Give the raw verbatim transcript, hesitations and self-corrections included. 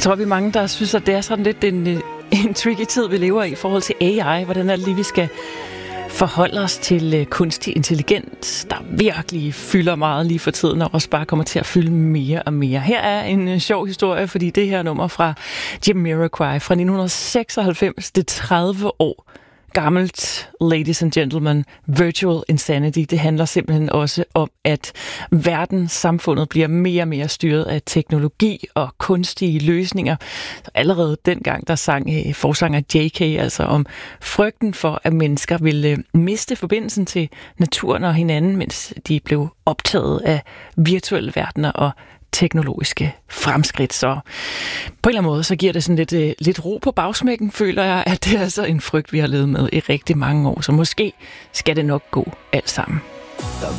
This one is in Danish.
tror, vi er mange, der synes, at det er sådan lidt en, en tricky tid, vi lever i i forhold til A I. Hvordan er det lige, vi skal forholde os til uh, kunstig intelligens, der virkelig fylder meget lige for tiden, og også bare kommer til at fylde mere og mere. Her er en uh, sjov historie, fordi det her nummer fra Jamiroquai fra nitten seksoghalvfems, det er tredive år gammelt, ladies and gentlemen, virtual insanity. Det handler simpelthen også om, at verdenssamfundet bliver mere og mere styret af teknologi og kunstige løsninger. Så allerede dengang, der sang eh, forsanger J K altså om frygten for, at mennesker ville miste forbindelsen til naturen og hinanden, mens de blev optaget af virtuelle verdener og teknologiske fremskridt. Så på en eller anden måde, så giver det sådan lidt, øh, lidt ro på bagsmækken, føler jeg, at det er altså en frygt, vi har levet med i rigtig mange år. Så måske skal det nok gå alt sammen.